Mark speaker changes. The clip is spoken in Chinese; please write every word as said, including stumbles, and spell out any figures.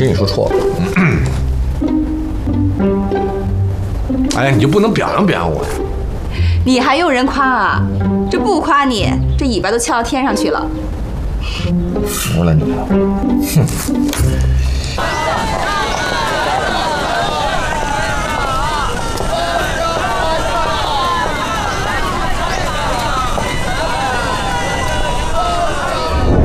Speaker 1: 实你说错了。
Speaker 2: 哎呀，你就不能表扬表扬我呀？
Speaker 3: 你还用人夸啊？这不夸你，这尾巴都翘到天上去了。
Speaker 1: 服了你了，哼！